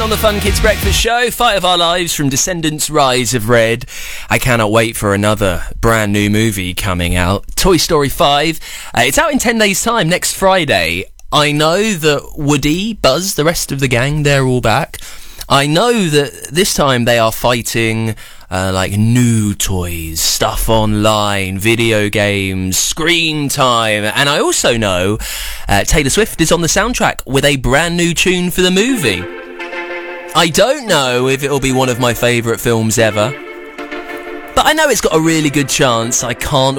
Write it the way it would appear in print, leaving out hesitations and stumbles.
on the Fun Kids Breakfast Show. Fight of Our Lives from Descendants Rise of Red. I cannot wait for another brand new movie coming out. Toy Story 5. It's out in 10 days' time, next Friday. I know that Woody, Buzz, the rest of the gang, they're all back. I know that this time they are fighting like new toys, stuff online, video games, screen time, and I also know Taylor Swift is on the soundtrack with a brand new tune for the movie. I don't know if it'll be one of my favourite films ever, but I know it's got a really good chance. I can't